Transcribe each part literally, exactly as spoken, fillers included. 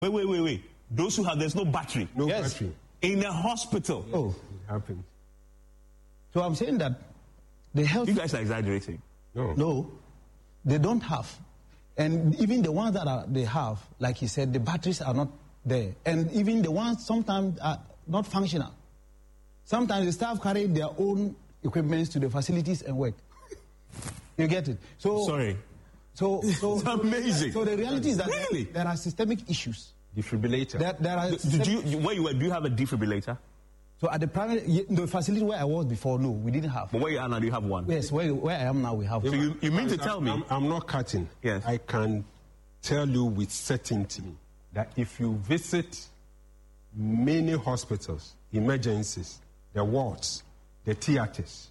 Wait, wait, wait, wait. Those who have, there's no battery. No Yes. battery. In a hospital. Oh, It happens. so I'm saying that the health. You guys are exaggerating. No. No, they don't have. And even the ones that are, they have, like he said, the batteries are not there. And even the ones sometimes are not functional. Sometimes the staff carry their own equipment to the facilities and work. You get it? So Sorry. So, so It's amazing. So the reality is that Really? there, there are systemic issues. Defibrillator. There, there are Did you, you- where you were, do you have a defibrillator? So at the primary, the facility where I was before, no, we didn't have. But where you are now, do you have one? Yes, where, where I am now, we have. So you, you mean to tell me? I'm, I'm not cutting. Yes. I can tell you with certainty that if you visit many hospitals, emergencies, the wards, the theaters,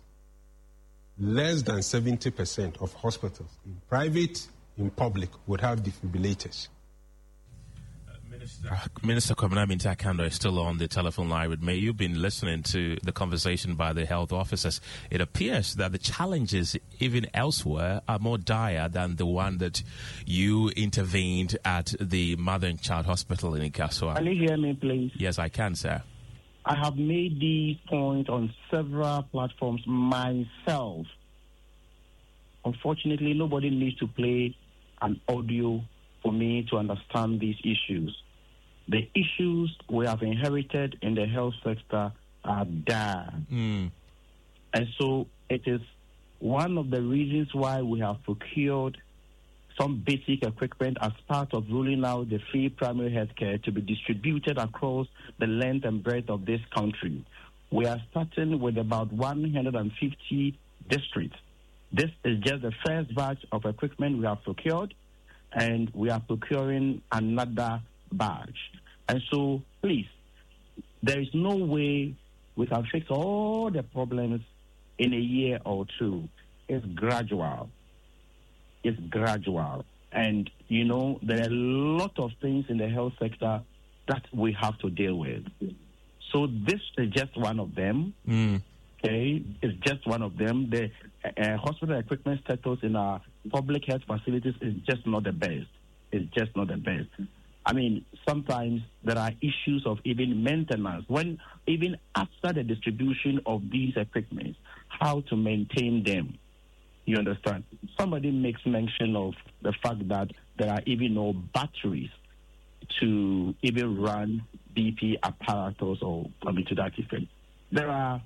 less than seventy percent of hospitals, in private, in public, would have defibrillators. Minister, Minister Kwabena Minta-Kando is still on the telephone line with me. You've been listening to the conversation by the health officers. It appears that the challenges, even elsewhere, are more dire than the one that you intervened at the Mother and Child Hospital in Ikasua. Can you hear me, please? Yes, I can, sir. I have made these points on several platforms myself. Unfortunately, nobody needs to play an audio for me to understand these issues. The issues we have inherited in the health sector are dire. Mm. And so it is one of the reasons why we have procured some basic equipment as part of rolling out the free primary health care to be distributed across the length and breadth of this country. We are starting with about one hundred fifty districts. This is just the first batch of equipment we have procured, and we are procuring another batch. And so, please, there is no way we can fix all the problems in a year or two. It's gradual. It's gradual. And, you know, there are a lot of things in the health sector that we have to deal with. So this is just one of them. Mm. Okay, it's just one of them. The uh, hospital equipment status in our public health facilities is just not the best. It's just not the best. I mean, sometimes there are issues of even maintenance. When even after the distribution of these equipment, how to maintain them. You understand? Somebody makes mention of the fact that there are even no batteries to even run B P apparatus or something to that effect. There are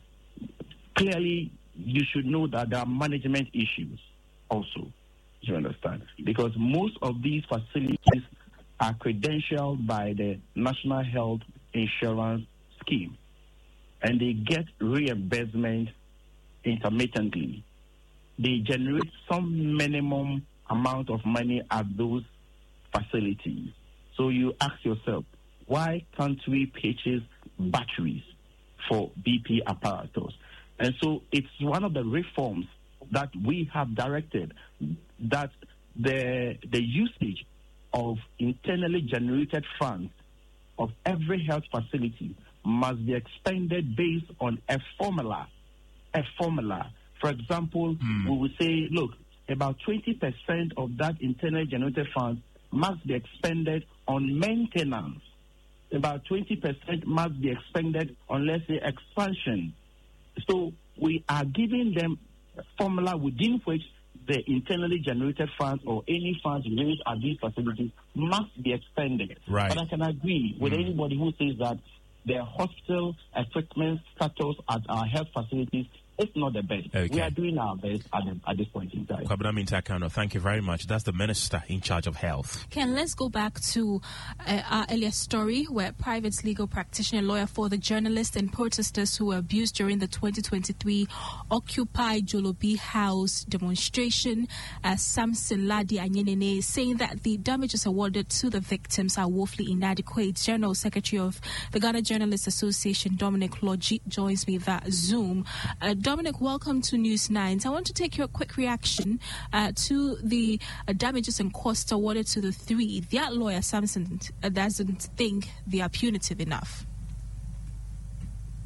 clearly, you should know that there are management issues also. You understand? Because most of these facilities are credentialed by the National Health Insurance Scheme, and they get reimbursement intermittently. They generate some minimum amount of money at those facilities. So you ask yourself, why can't we purchase batteries for B P apparatus? And so it's one of the reforms that we have directed, that the the usage of internally generated funds of every health facility must be expended based on a formula. A formula. For example, mm. we will say, look, about twenty percent of that internally generated funds must be expended on maintenance. About twenty percent must be expended on, let's say, expansion. So we are giving them a formula within which the internally generated funds or any funds raised at these facilities must be expended. Right. But I can agree with mm. anybody who says that the hospital equipment status at our health facilities is not the best. Okay. We are doing our best at, the, at this point in time. Kwabena Minta-Kando, thank you very much. That's the Minister in charge of health. Ken, let's go back to uh, our earlier story where private legal practitioner, lawyer for the journalists and protesters who were abused during the twenty twenty-three Occupy Jolobi House demonstration, uh, Samson Ladi Anyenene, saying that the damages awarded to the victims are woefully inadequate. General Secretary of the Ghana Journalists Association, Dominic Logie, joins me via Zoom. Uh, Dominic, welcome to News nine. I want to take your quick reaction uh, to the uh, damages and costs awarded to the three. Their lawyer, Samson, uh, doesn't think they are punitive enough.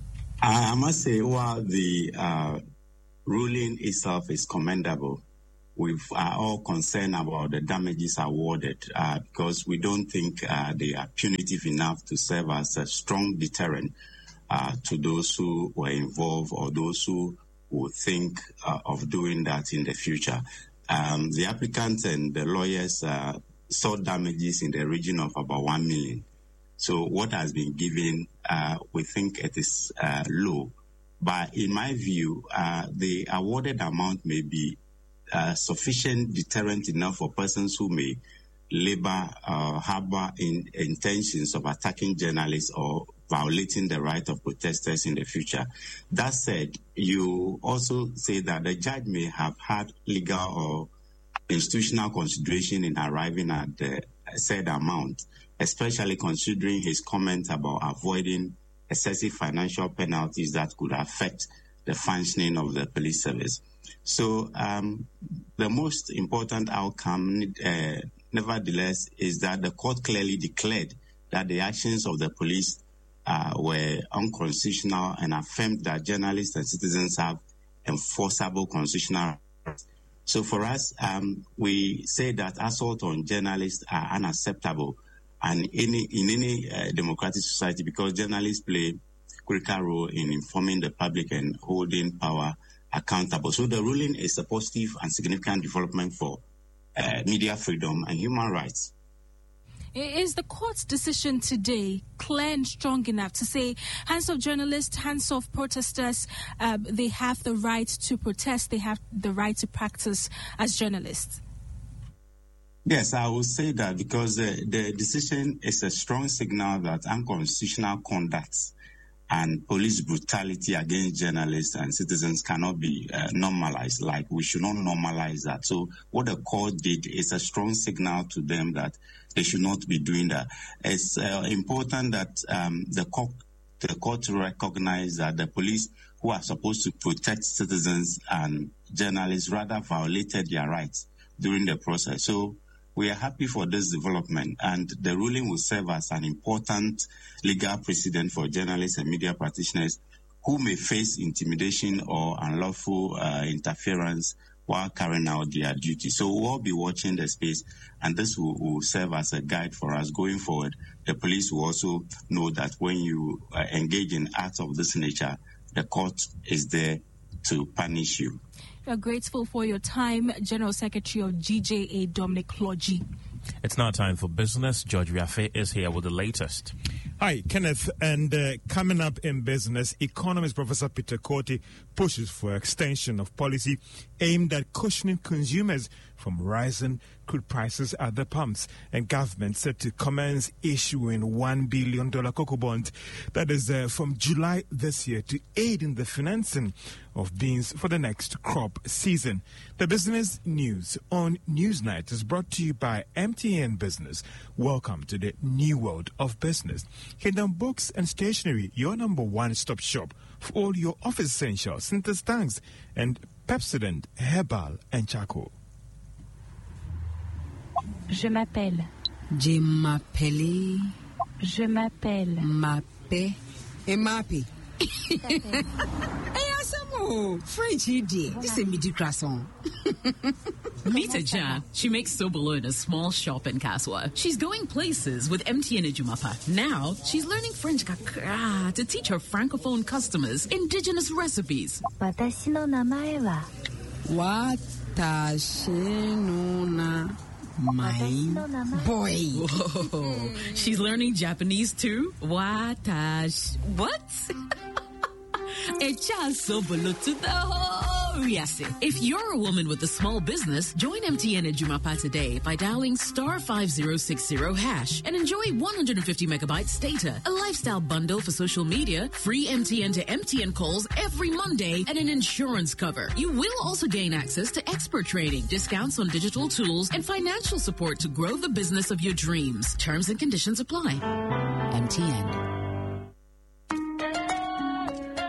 I must say, while the uh, ruling itself is commendable, we are all concerned about the damages awarded uh, because we don't think uh, they are punitive enough to serve as a strong deterrent uh, to those who were involved or those who would think uh, of doing that in the future. Um, the applicants and the lawyers uh, sought damages in the region of about one million. So what has been given, uh, we think it is uh, low. But in my view, uh, the awarded amount may be uh, sufficient deterrent enough for persons who may labor uh, harbor in intentions of attacking journalists or violating the right of protesters in the future. That said, you also say that the judge may have had legal or institutional consideration in arriving at the said amount, especially considering his comment about avoiding excessive financial penalties that could affect the functioning of the police service. So um, the most important outcome, uh, nevertheless, is that the court clearly declared that the actions of the police uh, were unconstitutional and affirmed that journalists and citizens have enforceable constitutional rights. So for us, um, we say that assault on journalists are unacceptable and any, in any uh, democratic society, because journalists play a critical role in informing the public and holding power accountable. So the ruling is a positive and significant development for uh, media freedom and human rights. Is the court's decision today clear and strong enough to say hands-off journalists, hands-off protesters, uh, they have the right to protest, they have the right to practice as journalists? Yes, I will say that because the, the decision is a strong signal that unconstitutional conduct and police brutality against journalists and citizens cannot be uh, normalized. Like, we should not normalize that. So what the court did is a strong signal to them that they should not be doing that. It's uh, important that um, the court, the court recognize that the police who are supposed to protect citizens and journalists rather violated their rights during the process. So we are happy for this development, and the ruling will serve as an important legal precedent for journalists and media practitioners who may face intimidation or unlawful uh, interference while carrying out their duty. So we'll all be watching the space, and this will, will serve as a guide for us going forward. The police will also know that when you uh, engage in acts of this nature, the court is there to punish you. We are grateful for your time, General Secretary of G J A, Dominic Cloggy. It's now time for business. George Riafe is here with the latest. Hi, Kenneth. And uh, coming up in business, economist Professor Peter Korte pushes for extension of policy aimed at cushioning consumers from rising crude prices at the pumps. And government set to commence issuing one billion dollars cocoa bond, that is uh, from July this year, to aid in the financing of beans for the next crop season. The business news on Newsnight is brought to you by M T N Business. Welcome to the new world of business. Kingdom Books and Stationery, your number one stop shop for all your office essentials, Cintas Tanks, and Pepsodent, Herbal, and Charcoal. Je m'appelle. Je m'appelle. Je m'appelle. Mappe. Et Mappy. Hey, Asamo. French, you did. This is a midi croissant. Meet Jan. She makes sobolo in a small shop in Kaswa. She's going places with M T N Ejumapa. Now, she's learning French kakra to teach her francophone customers indigenous recipes. Watashi no namae wa? Watashi no na. My boy. Whoa. She's learning Japanese too? Watash. What? If you're a woman with a small business, join M T N Ejumapa today by dialing star five zero six zero hash and enjoy one hundred fifty megabytes data, a lifestyle bundle for social media, free M T N to M T N calls every Monday, and an insurance cover. You will also gain access to expert training, discounts on digital tools, and financial support to grow the business of your dreams. Terms and conditions apply. M T N.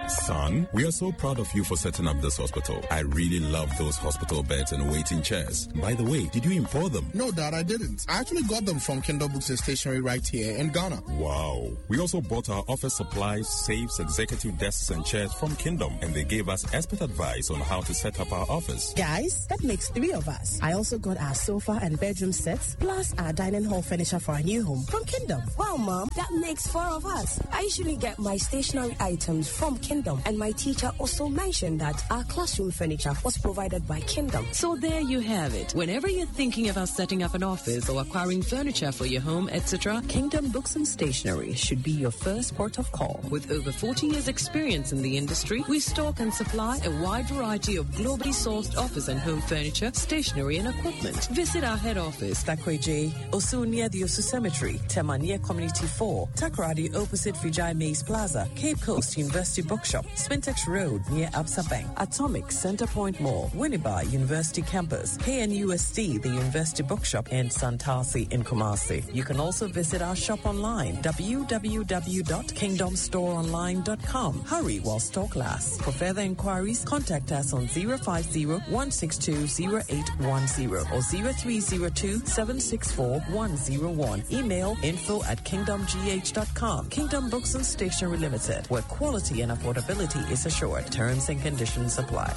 Son, we are so proud of you for setting up this hospital. I really love those hospital beds and waiting chairs. By the way, did you import them? No, Dad, I didn't. I actually got them from Kindle Books and Stationery right here in Ghana. Wow. We also bought our office supplies, safes, executive desks and chairs from Kingdom, and they gave us expert advice on how to set up our office. Guys, that makes three of us. I also got our sofa and bedroom sets, plus our dining hall furniture for our new home from Kingdom. Wow, Mom, that makes four of us. I usually get my stationery items from Kingdom, and my teacher also mentioned that our classroom furniture was provided by Kingdom. So there you have it. Whenever you're thinking about setting up an office or acquiring furniture for your home, et cetera, Kingdom Books and Stationery should be your first port of call. With over forty years experience in the industry, we stock and supply a wide variety of globally sourced office and home furniture, stationery and equipment. Visit our head office, Takweje, Osu near the Osu Cemetery, Tema near Community four, Takoradi opposite Vijay Mays Plaza, Cape Coast University Bookshop, Spintex Road near Absa Bank, Atomic Center Point Mall, Winneba University Campus, K N U S T, the University Bookshop, and Santasi in Kumasi. You can also visit our shop online, w w w dot kingdom store online dot com. Hurry while stock lasts. For further inquiries, contact us on zero five zero, one six two, zero eight one zero or zero three zero two, seven six four, one zero one. Email info at kingdom g h dot com. Kingdom Books and Stationery Limited, where quality and affordability is assured. Terms and conditions apply.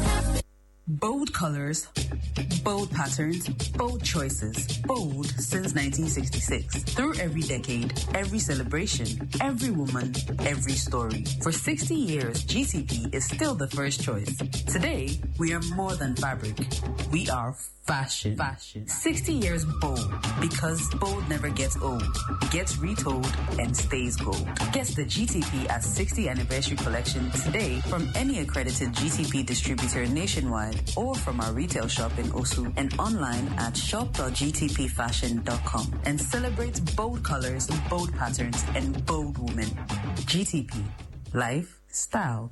Bold colors, bold patterns, bold choices. Bold since nineteen sixty-six. Through every decade, every celebration, every woman, every story. For sixty years, G T P is still the first choice. Today, we are more than fabric. We are fashion. Fashion. sixty years bold, because bold never gets old. Gets retold and stays gold. Get the G T P at sixty anniversary collection today from any accredited G T P distributor nationwide or from our retail shop in Osu and online at shop dot g t p fashion dot com, and celebrate bold colors, bold patterns, and bold women. G T P. Life styled.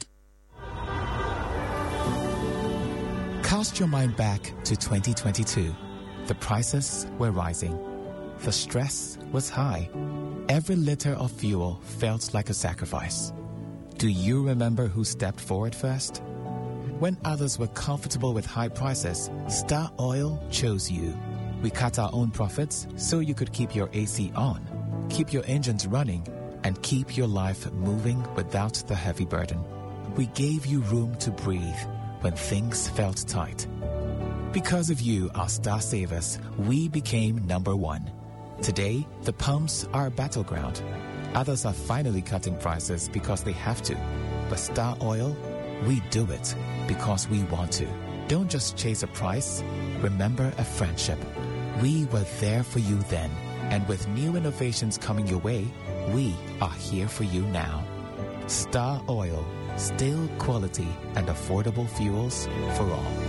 Cast your mind back to twenty twenty-two. The prices were rising. The stress was high. Every liter of fuel felt like a sacrifice. Do you remember who stepped forward first? When others were comfortable with high prices, Star Oil chose you. We cut our own profits so you could keep your A C on, keep your engines running, and keep your life moving without the heavy burden. We gave you room to breathe when things felt tight. Because of you, our star savers, we became number one. Today, the pumps are a battleground. Others are finally cutting prices because they have to. But Star Oil, we do it because we want to. Don't just chase a price, remember a friendship. We were there for you then, and with new innovations coming your way, we are here for you now. Star Oil, still quality and affordable fuels for all.